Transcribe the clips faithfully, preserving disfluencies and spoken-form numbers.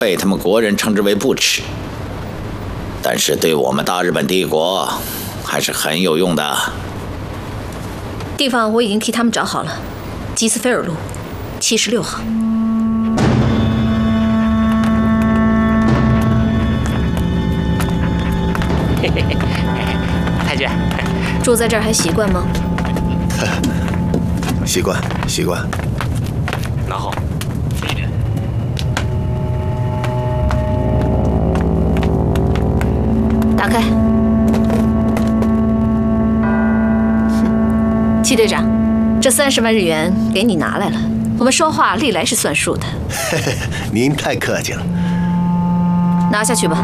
被他们国人称之为不耻，但是对我们大日本帝国还是很有用的。 地方我已经替他们找好了，吉斯菲尔路七十六号。 嘿嘿嘿，太君， 住在这儿还习惯吗？ 习惯，习惯。 拿好。 打开。戚队长，这三十万日元给你拿来了。我们说话历来是算数的。 您太客气了。 拿下去吧。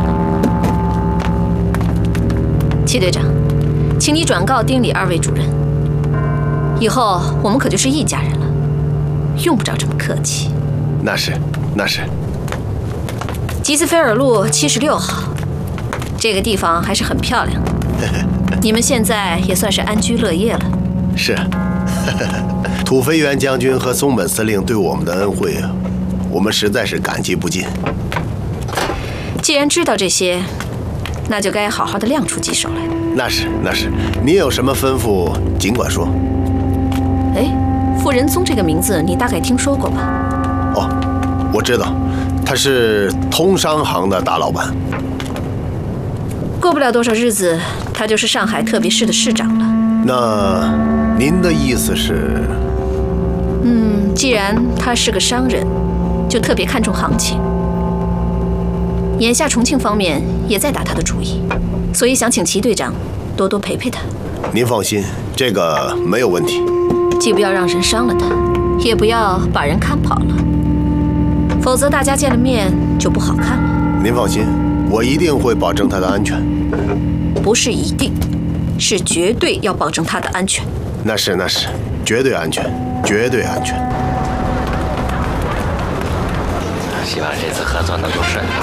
戚队长，请你转告丁理二位主任，以后我们可就是一家人了，用不着这么客气。 那是，那是。 吉斯菲尔路七十六号，这个地方还是很漂亮的。你们现在也算是安居乐业了。 是，土肥原将军和松本司令对我们的恩惠，我们实在是感激不尽。 既然知道这些，那就该好好的亮出几手来。 那是，那是。您有什么吩咐，尽管说。 哎，傅仁宗这个名字你大概听说过吧？ 哦，我知道，他是通商行的大老板。 过不了多少日子，他就是上海特别市的市长了。 那您的意思是？ 嗯，既然他是个商人，就特别看重行情。眼下重庆方面也在打他的主意，所以想请齐队长多多陪陪他。 您放心，这个没有问题。 既不要让人伤了他，也不要把人看跑了，否则大家见了面就不好看了。 您放心，我一定会保证他的安全。 不是一定，是绝对要保证他的安全。 那是那是，绝对安全，绝对安全。 希望这次合作能够顺利。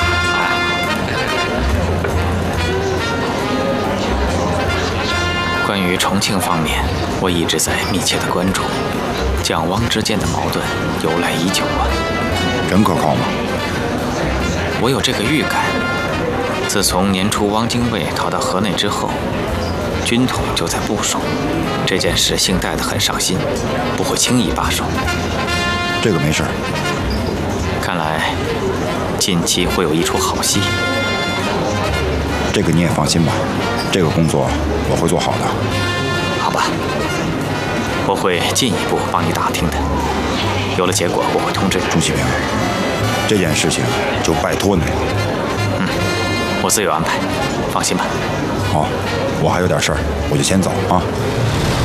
关于重庆方面，我一直在密切的关注，蒋汪之间的矛盾由来已久啊。 真可靠吗？ 我有这个预感，自从年初汪精卫逃到河内之后，军统就在部署这件事，姓戴的很上心，不会轻易罢手。 这个没事。 看来近期会有一出好戏。 这个你也放心吧，这个工作我会做好的。 好吧，我会进一步帮你打听的，有了结果我会通知朱启平，这件事情就拜托你了。 嗯，我自有安排，放心吧。 好，我还有点事儿，我就先走啊。